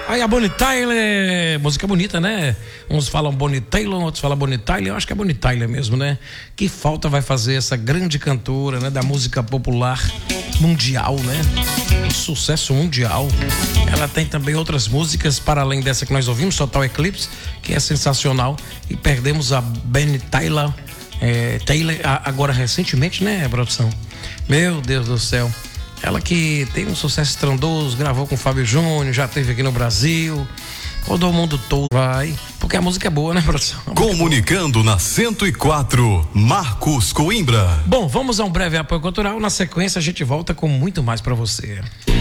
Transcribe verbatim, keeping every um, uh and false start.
Aí a Bonnie Tyler, música bonita, né? Uns falam Bonnie Tyler, outros falam Bonnie Tyler. Eu acho que é Bonnie Tyler mesmo, né? Que falta vai fazer essa grande cantora, né? Da música popular mundial, né? Um sucesso mundial. Ela tem também outras músicas para além dessa que nós ouvimos, Total Eclipse, que é sensacional. E perdemos a Bonnie Tyler, é, Taylor agora recentemente, né, produção? Meu Deus do céu. Ela que tem um sucesso estrondoso, gravou com o Fábio Júnior, já esteve aqui no Brasil, rodou o mundo todo, vai, porque a música é boa, né, produção? Comunicando na cento e quatro, Marcos Coimbra. Bom, vamos a um breve apoio cultural, na sequência a gente volta com muito mais para você.